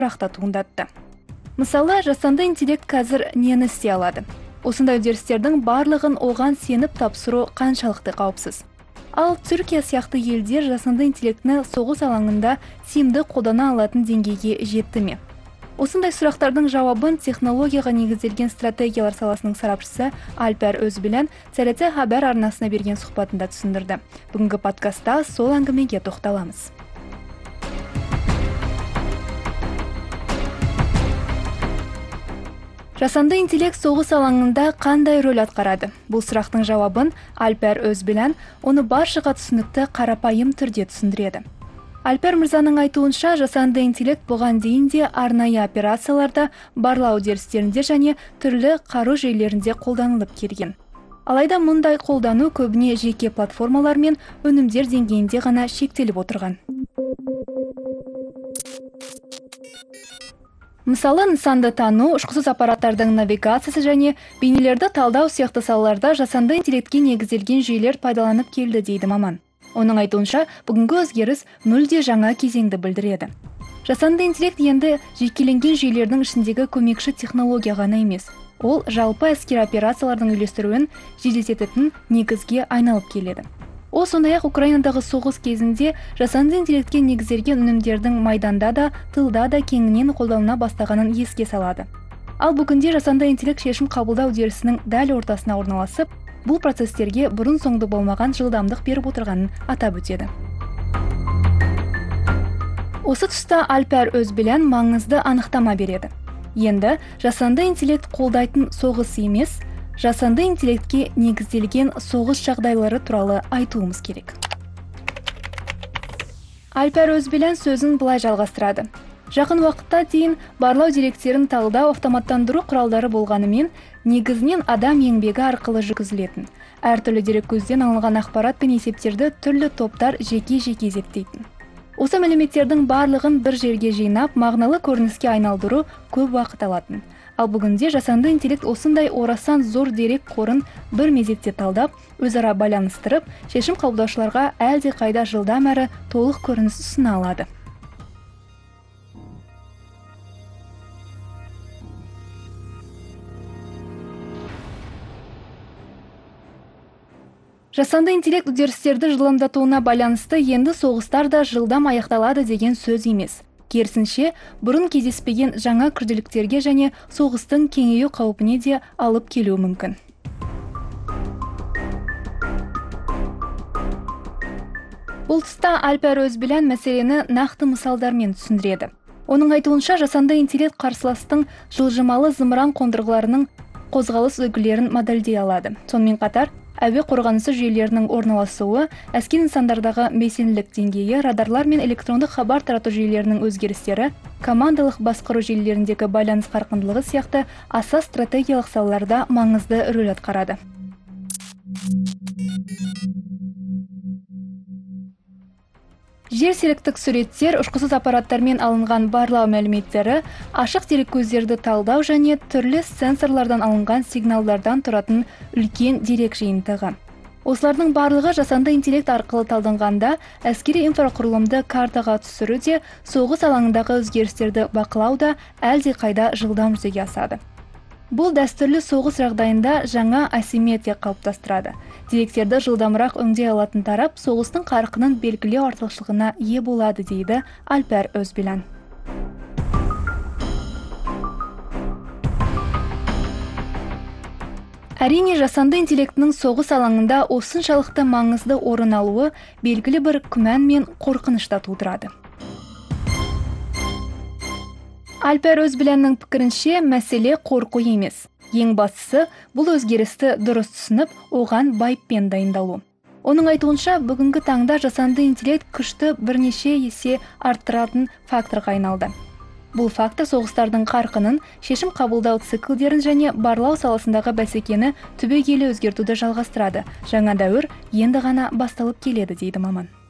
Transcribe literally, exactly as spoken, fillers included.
сұрақта туындатты. Мысалы, жасанды интеллект қазір нені істей алады? Осындай үдерістердің барлығын оған сеніп тапсыру қаншалықты қауіпсіз? Ал Түркия сияқты елдер жасанды интеллектіні соғыс алаңында тиімді қолдана алатын деңгейге жетті ме? Осындай сұрақтардың жауабын технологияға негізделген стратегиялар саласының сарапшысы Альпер Өзбилян тэ эр тэ хабар арнасына берген сұхбатында түсіндірді. Бүгінгі подкастта сол әңгімеге тоқталамыз. Жасанды интеллект соғыс алаңында қандай рөл атқарады? Бұл сұрақтың жауабын Альпер Өзбилян оны баршаға түсінікті қарапайым түрде түсіндіреді. Альпер мырзаның айтуынша, жасанды интеллект бұған дейін де арнайы операцияларда, барлау үдерістерінде және түрлі қару жүйелерінде қолданылып келген. Алайда мұндай қолдану көбіне жеке платформалар мен өнімдер деңгейінде ғана шектеліп отырған. Мысалы, нысанды тану, ұшқышсыз аппараттардың навигациясы және бейнелерді талдау сияқты салаларда жасанды интеллектке негізделген жүйелер пайдаланып келді дейді маман. Оның айтуынша, бүгінгі өзгеріс мүлде жаңа кезеңді білдіреді. Жасанды интеллект енді жекеленген жүйелердің ішіндегі көмекші технология ғана емес. Ол жалпы әскери операциялардың үйлестіруін жеделдететін негізге айналып келеді. Ол сондай-ақ Украинадағы соғыс кезінде жасанды интеллектке негізделген өнімдердің майданда да, тылда да кеңінен қолданылына бастағанын еске салады. Ал бүгінде жасанды интеллект шешім қабылдау үдерісінің дәл ортасына орналасып, бұл процестерге бұрын соңды болмаған жылдамдық беріп отырғанын атап өтеді. Осы тұста Альпер Өзбилян маңызды анықтама береді. Енді жасанды интеллект қолдайтын соғыс емес, жасанды интеллектке негізделген соғыс жағдайлары туралы айтуымыз керек. Альпер Өзбилян сөзін былай жалғастырады. Жақын уақытта дейін барлау деректерін талдау автоматтандыру құралдары болғанымен, негізінен адам еңбегі арқылы жүргізілетін. Әртүрлі дерек көзден алынған ақпарат пен есептерді түрлі топтар жеке-жеке зерттейтін. Осы мәліметтердің барлығын бір жерге жинап, мағыналы көрініске айналдыру көп уақыт алатын. Ал бүгінде жасанды интеллект осындай орасан зор дерек қорын бір мезетте талдап, өзара байланыстырып, шешім қабылдаушыларға әлде қайда жылдам әрі толық көрініс ұсына алады. Жасанды интеллект үдерістерді жылдамдатуына байланысты енді соғыстар да жылдам аяқталады деген сөз емес. Керісінше, бұрын кездеспеген жаңа күрделіктерге және соғыстың кеңею қаупіне де алып келуі мүмкін. Бұл тұста Альпер Өзбилян мәселені нақты мысалдармен түсіндіреді. Оның айтуынша, жасанды интеллект қарсыластың жылжымалы зымыран қондырғыларының қозғалыс үлгілерін модельдей алады. Сонымен қатар, әуе қорғанысы жүйелерінің орналасуы, әскери нысандардағы белсенділік деңгейі, радарлар мен электрондық хабар тарату жүйелерінің өзгерістері, командалық басқару жүйелеріндегі байланыс қарқындылығы сияқты аса стратегиялық салаларда маңызды рөл атқарады. Жер серіктік суреттер, ұшқышсыз аппараттармен алынған барлау мәліметтері, ашық дереккөздерді талдау және түрлі сенсорлардан алынған сигналдардан тұратын үлкен дерек жиынтығы. Осылардың барлығы жасанды интеллект арқылы талданғанда, әскери инфрақұрылымды картаға түсіру де, соғыс алаңындағы өзгерістерді бақылау да әлде қайда жылдам жүзеге асады. Бұл дәстүрлі соғыс жағдайында жаңа асимметрия қалыптастырады. Деректерді жылдамырақ өңдей алатын тарап соғыстың қарқынын белгілеу артықшылығына ие болады, дейді Альпер Өзбилян. Әрине, жасанды интеллектінің соғыс алаңында осыншалықты маңызды орын алуы белгілі бір күмән мен қорқынышта тудырады. Альпер Өзбилянның пікірінше, мәселе қорқу емес. Ең бастысы, бұл өзгерісті дұрыс түсініп, оған байыппен дайындалу. Оның айтуынша, бүгінгі таңда жасанды интеллект күшті бірнеше есе арттыратын факторға айналды. Бұл фактор соғыстардың қарқынын, шешім қабылдау циклдерін және барлау саласындағы бәсекені түбегейлі өзгертуді жалғастырады. Жаңа дәуір енді ғана басталып келеді, дейді маман.